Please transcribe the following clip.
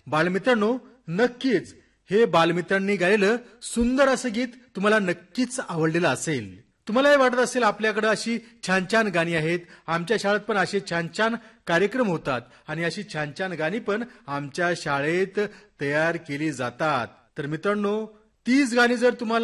बालमित्रांनो, नक्कीच हे बालमित्रांनी गायलेलं सुंदर असं गीत तुम्हाला नक्कीच आवडलेलं असेल. तुम्हाला हे वाटत असेल आपल्याकडे अशी छान छान गाणी आहेत, आमच्या शाळेत पण असे छान छान कार्यक्रम होतात आणि अशी छान छान गाणी पण आमच्या शाळेत तयार केली जातात. तर मित्रांनो, तीच गाणी जर तुम्हाला